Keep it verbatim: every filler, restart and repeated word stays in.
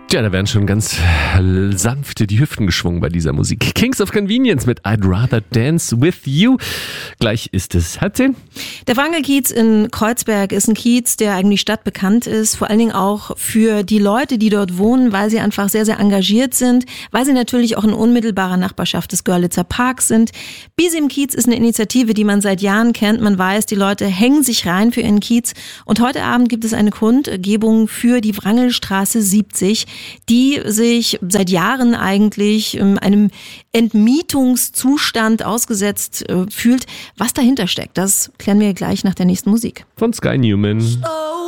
Ja, da werden schon ganz sanfte die Hüften geschwungen bei dieser Musik. Kings of Convenience mit I'd Rather Dance With You. Gleich ist es halb zehn. Der Wrangelkiez in Kreuzberg ist ein Kiez, der eigentlich stadtbekannt ist, vor allen Dingen auch für die Leute, die dort wohnen, weil sie einfach sehr, sehr engagiert sind, weil sie natürlich auch in unmittelbarer Nachbarschaft des Görlitzer Parks sind. Busy im Kiez ist eine Initiative, die man seit Jahren kennt. Man weiß, die Leute hängen sich rein für ihren Kiez. Und heute Abend gibt es eine Kundgebung für die Wrangelstraße siebzig, die sich seit Jahren eigentlich einem Entmietungszustand ausgesetzt fühlt. Was dahinter steckt, das klären wir gleich nach der nächsten Musik. Von Sky Newman. Oh.